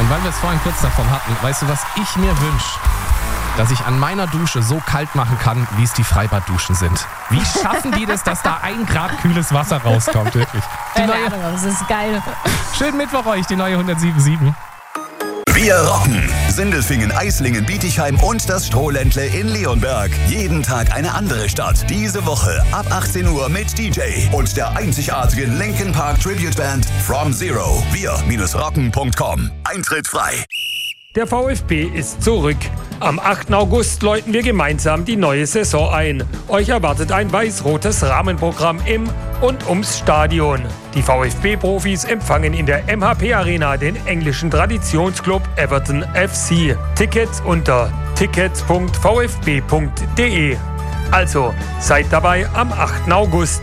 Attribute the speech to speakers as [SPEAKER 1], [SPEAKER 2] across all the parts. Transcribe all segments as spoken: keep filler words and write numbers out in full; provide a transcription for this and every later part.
[SPEAKER 1] Und weil wir es vorhin kurz davon hatten, weißt du, was ich mir wünsche? Dass ich an meiner Dusche so kalt machen kann, wie es die Freibadduschen sind. Wie schaffen die das, dass da ein Grad kühles Wasser rauskommt, wirklich? Die
[SPEAKER 2] Keine
[SPEAKER 1] neue,
[SPEAKER 2] Ahnung, das ist geil.
[SPEAKER 1] schönen Mittwoch euch, die neue hundertsieben Komma sieben.
[SPEAKER 3] Wir rocken. Sindelfingen, Eislingen, Bietigheim und das Strohländle in Leonberg. Jeden Tag eine andere Stadt. Diese Woche ab achtzehn Uhr mit D J und der einzigartigen Linkin Park Tribute Band From Zero. wir rocken punkt com. Eintritt frei.
[SPEAKER 4] Der VfB ist zurück. Am achten August läuten wir gemeinsam die neue Saison ein. Euch erwartet ein weiß-rotes Rahmenprogramm im und ums Stadion. Die VfB-Profis empfangen in der M H P Arena den englischen Traditionsclub Everton F C. Tickets unter tickets punkt v f b punkt d e. Also, seid dabei am achten August.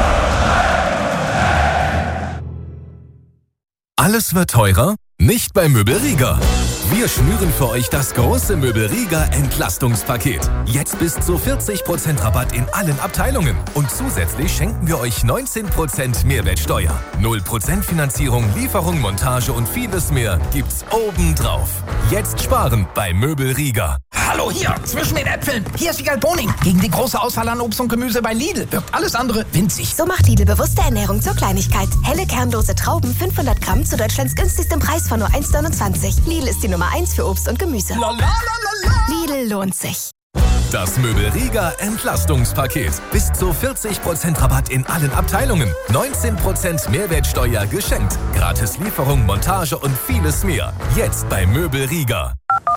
[SPEAKER 5] Alles wird teurer? Nicht bei Möbelriga. Wir schnüren für euch das große Möbelriga Entlastungspaket. Jetzt bis zu vierzig Prozent Rabatt in allen Abteilungen. Und zusätzlich schenken wir euch neunzehn Prozent Mehrwertsteuer. null Prozent Finanzierung, Lieferung, Montage und vieles mehr gibt's obendrauf. Jetzt sparen bei Möbelriga.
[SPEAKER 6] Hallo hier, zwischen den Äpfeln. Hier ist die Boning. Gegen die große Auswahl an Obst und Gemüse bei Lidl wirkt alles andere winzig.
[SPEAKER 7] So macht Lidl bewusste Ernährung zur Kleinigkeit. Helle kernlose Trauben, fünfhundert Gramm zu Deutschlands günstigstem Preis von nur eins neunundzwanzig. Lidl ist die Nummer eins für Obst und Gemüse.
[SPEAKER 6] La, la, la, la, la.
[SPEAKER 7] Lidl lohnt sich.
[SPEAKER 5] Das Möbelriga Entlastungspaket. Bis zu vierzig Prozent Rabatt in allen Abteilungen. neunzehn Prozent Mehrwertsteuer geschenkt. Gratis Lieferung, Montage und vieles mehr. Jetzt bei Möbelriga.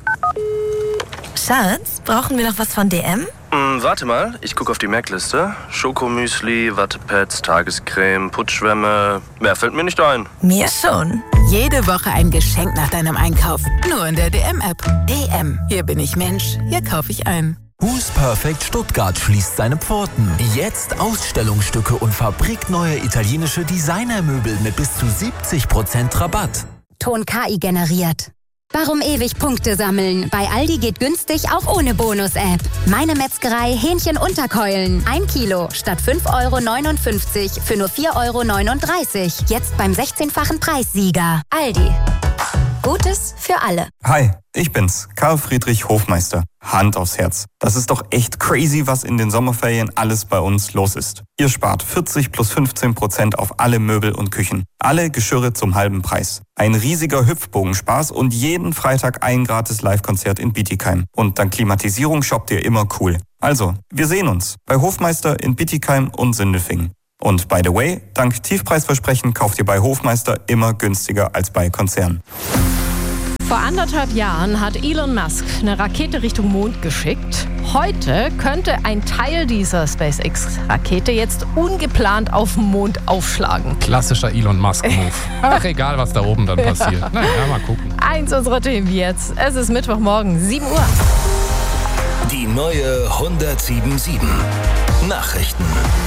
[SPEAKER 7] Schatz, brauchen wir noch was von D M?
[SPEAKER 8] Hm, warte mal, ich gucke auf die Merkliste. Schokomüsli, Wattepads, Tagescreme, Putzschwämme. Mehr fällt mir nicht ein.
[SPEAKER 7] Mir schon.
[SPEAKER 9] Jede Woche ein Geschenk nach deinem Einkauf. Nur in der D M-App.
[SPEAKER 7] D M.
[SPEAKER 9] Hier bin ich Mensch, hier kaufe ich ein.
[SPEAKER 10] Who's Perfect Stuttgart schließt seine Pforten. Jetzt Ausstellungsstücke und fabrikneue italienische Designermöbel mit bis zu siebzig Prozent Rabatt.
[SPEAKER 11] Ton K I generiert. Warum ewig Punkte sammeln? Bei Aldi geht günstig auch ohne Bonus-App. Meine Metzgerei Hähnchen-Unterkeulen. Ein Kilo statt fünf Euro neunundfünfzig für nur vier Euro neununddreißig. Jetzt beim sechzehnfachen Preissieger. Aldi. Gutes für alle.
[SPEAKER 12] Hi, ich bin's, Karl Friedrich Hofmeister. Hand aufs Herz. Das ist doch echt crazy, was in den Sommerferien alles bei uns los ist. Ihr spart vierzig plus fünfzehn Prozent auf alle Möbel und Küchen. Alle Geschirre zum halben Preis. Ein riesiger Hüpfbogenspaß und jeden Freitag ein gratis Live-Konzert in Bietigheim. Und dank Klimatisierung shoppt ihr immer cool. Also, wir sehen uns bei Hofmeister in Bietigheim und Sindelfingen. Und by the way, dank Tiefpreisversprechen kauft ihr bei Hofmeister immer günstiger als bei Konzernen.
[SPEAKER 2] Vor anderthalb Jahren hat Elon Musk eine Rakete Richtung Mond geschickt. Heute könnte ein Teil dieser SpaceX-Rakete jetzt ungeplant auf dem Mond aufschlagen.
[SPEAKER 1] Klassischer Elon Musk-Move. Ach, egal, was da oben dann passiert. Naja, mal gucken.
[SPEAKER 2] Eins unserer Themen jetzt. Es ist Mittwochmorgen, sieben Uhr.
[SPEAKER 3] Die neue hundertsieben Komma sieben. Nachrichten.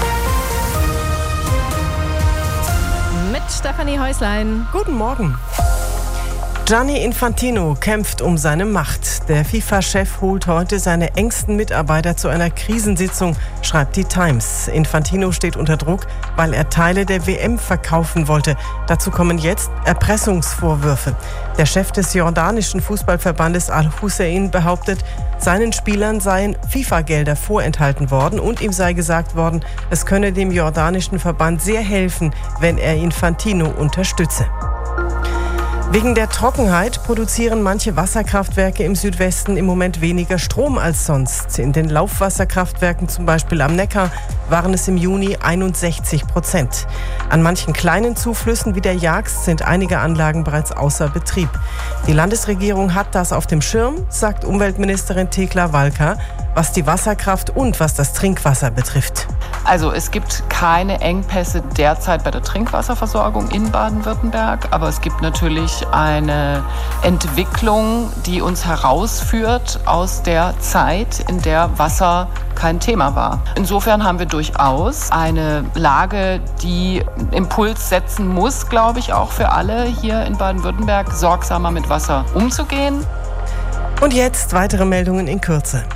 [SPEAKER 2] Mit Stefanie Häuslein.
[SPEAKER 13] Guten Morgen. Gianni Infantino kämpft um seine Macht. Der FIFA-Chef holt heute seine engsten Mitarbeiter zu einer Krisensitzung, schreibt die Times. Infantino steht unter Druck, weil er Teile der W M verkaufen wollte. Dazu kommen jetzt Erpressungsvorwürfe. Der Chef des jordanischen Fußballverbandes Al-Hussein behauptet, seinen Spielern seien FIFA-Gelder vorenthalten worden und ihm sei gesagt worden, es könne dem jordanischen Verband sehr helfen, wenn er Infantino unterstütze. Wegen der Trockenheit produzieren manche Wasserkraftwerke im Südwesten im Moment weniger Strom als sonst. In den Laufwasserkraftwerken, zum Beispiel am Neckar, waren es im Juni einundsechzig Prozent. An manchen kleinen Zuflüssen wie der Jagst sind einige Anlagen bereits außer Betrieb. Die Landesregierung hat das auf dem Schirm, sagt Umweltministerin Thekla Walker, was die Wasserkraft und was das Trinkwasser betrifft.
[SPEAKER 14] Also es gibt keine Engpässe derzeit bei der Trinkwasserversorgung in Baden-Württemberg, aber es gibt natürlich eine Entwicklung, die uns herausführt aus der Zeit, in der Wasser kein Thema war. Insofern haben wir durchaus eine Lage, die Impuls setzen muss, glaube ich, auch für alle hier in Baden-Württemberg, sorgsamer mit Wasser umzugehen.
[SPEAKER 13] Und jetzt weitere Meldungen in Kürze.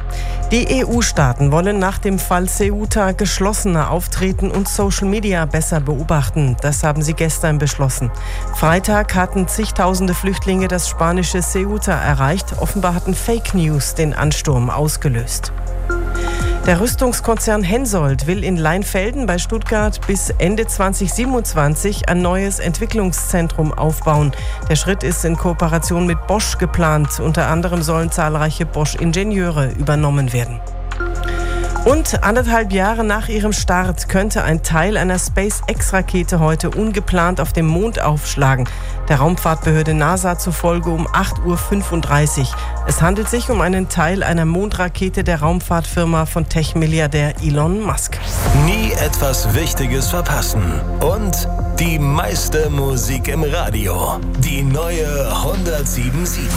[SPEAKER 13] Die E U-Staaten wollen nach dem Fall Ceuta geschlossener auftreten und Social Media besser beobachten. Das haben sie gestern beschlossen. Freitag hatten zigtausende Flüchtlinge das spanische Ceuta erreicht. Offenbar hatten Fake News den Ansturm ausgelöst. Der Rüstungskonzern Hensoldt will in Leinfelden bei Stuttgart bis Ende zwanzig siebenundzwanzig ein neues Entwicklungszentrum aufbauen. Der Schritt ist in Kooperation mit Bosch geplant. Unter anderem sollen zahlreiche Bosch-Ingenieure übernommen werden. Und anderthalb Jahre nach ihrem Start könnte ein Teil einer SpaceX-Rakete heute ungeplant auf dem Mond aufschlagen. Der Raumfahrtbehörde NASA zufolge um acht Uhr fünfunddreißig. Es handelt sich um einen Teil einer Mondrakete der Raumfahrtfirma von Tech-Milliardär Elon Musk.
[SPEAKER 15] Nie etwas Wichtiges verpassen. Und die meiste Musik im Radio. Die neue hundertsieben Komma sieben.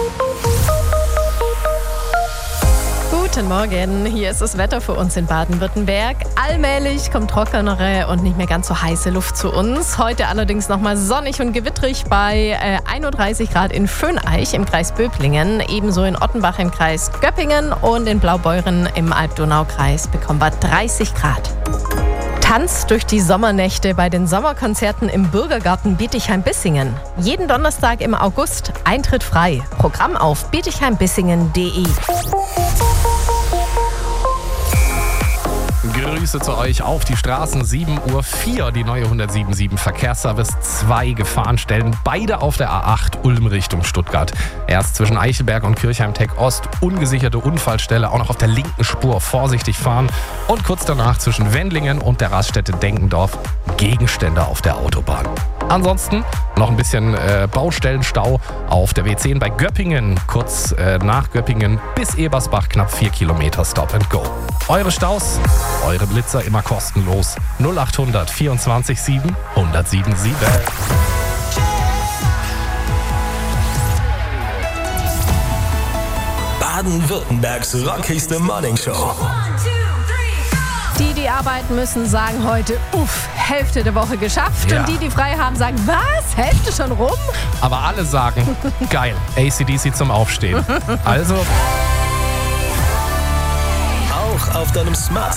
[SPEAKER 2] Guten Morgen, hier ist das Wetter für uns in Baden-Württemberg. Allmählich kommt trockenere und nicht mehr ganz so heiße Luft zu uns. Heute allerdings nochmal sonnig und gewittrig bei äh, einunddreißig Grad in Schöneich im Kreis Böblingen. Ebenso in Ottenbach im Kreis Göppingen und in Blaubeuren im Alb-Donau-Kreis bekommen wir dreißig Grad. Tanz durch die Sommernächte bei den Sommerkonzerten im Bürgergarten Bietigheim-Bissingen. Jeden Donnerstag im August, Eintritt frei. Programm auf bietigheim-bissingen punkt de.
[SPEAKER 1] Grüße zu euch auf die Straßen. sieben Uhr vier, die neue hundertsieben Komma sieben Verkehrsservice. Zwei Gefahrenstellen, beide auf der A acht Ulm Richtung Stuttgart. Erst zwischen Eichelberg und Kirchheim-Tech Ost, ungesicherte Unfallstelle, auch noch auf der linken Spur vorsichtig fahren. Und kurz danach zwischen Wendlingen und der Raststätte Denkendorf Gegenstände auf der Autobahn. Ansonsten noch ein bisschen äh, Baustellenstau auf der W zehn bei Göppingen, kurz äh, nach Göppingen bis Ebersbach, knapp vier Kilometer Stop and Go. Eure Staus, eure Blitzer immer kostenlos. null acht hundert vierundzwanzig sieben hundertsieben sieben.
[SPEAKER 15] Baden-Württembergs rockigste Morningshow.
[SPEAKER 2] Die, die arbeiten müssen, sagen heute, uff, Hälfte der Woche geschafft.
[SPEAKER 1] Ja.
[SPEAKER 2] Und die, die frei haben, sagen, was, Hälfte schon rum?
[SPEAKER 1] Aber alle sagen, geil, A C D C zum Aufstehen. Also
[SPEAKER 15] Auch auf deinem Smartphone.